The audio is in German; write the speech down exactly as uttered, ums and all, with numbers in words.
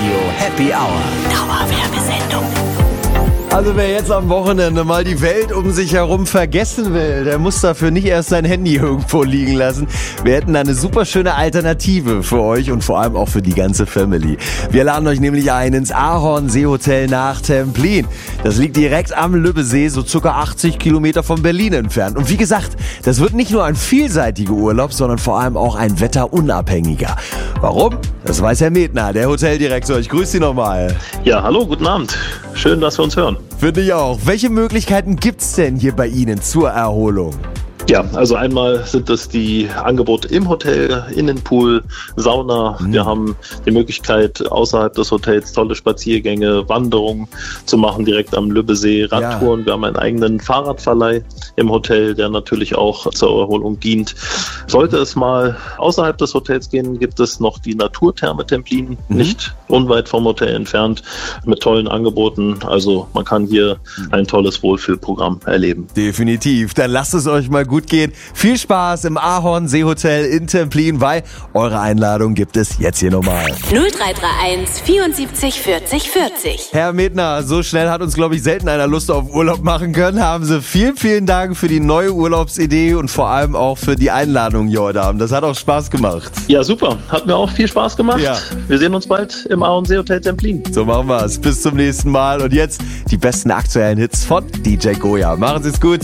Radio Happy Hour. Dauerwerbesendung. Also wer jetzt am Wochenende mal die Welt um sich herum vergessen will, der muss dafür nicht erst sein Handy irgendwo liegen lassen. Wir hätten da eine super schöne Alternative für euch und vor allem auch für die ganze Family. Wir laden euch nämlich ein ins Ahorn Seehotel nach Templin. Das liegt direkt am Lübbesee, so circa achtzig Kilometer von Berlin entfernt. Und wie gesagt, das wird nicht nur ein vielseitiger Urlaub, sondern vor allem auch ein wetterunabhängiger. Warum? Das weiß Herr Medner, der Hoteldirektor. Ich grüße Sie nochmal. Ja, hallo, guten Abend. Schön, dass wir uns hören. Finde ich auch. Welche Möglichkeiten gibt's denn hier bei Ihnen zur Erholung? Ja, also einmal sind es die Angebote im Hotel, Innenpool, Sauna. Mhm. Wir haben die Möglichkeit, außerhalb des Hotels tolle Spaziergänge, Wanderungen zu machen, direkt am Lübbesee, Radtouren. Ja. Wir haben einen eigenen Fahrradverleih im Hotel, der natürlich auch zur Erholung dient. Sollte es mal außerhalb des Hotels gehen, gibt es noch die Naturtherme Templin, mhm. nicht unweit vom Hotel entfernt, mit tollen Angeboten. Also man kann hier ein tolles Wohlfühlprogramm erleben. Definitiv. Dann lasst es euch mal gut gehen. Viel Spaß im Ahorn Seehotel in Templin, weil eure Einladung gibt es jetzt hier nochmal. null drei drei eins vierundsiebzig vierzig vierzig. Herr Medner, so schnell hat uns, glaube ich, selten einer Lust auf Urlaub machen können. Haben Sie vielen, vielen Dank für die neue Urlaubsidee und vor allem auch für die Einladung hier heute Abend. Das hat auch Spaß gemacht. Ja, super. Hat mir auch viel Spaß gemacht. Ja. Wir sehen uns bald im Ahorn Seehotel Templin. So machen wir es. Bis zum nächsten Mal. Und jetzt die besten aktuellen Hits von D J Goya. Machen Sie es gut.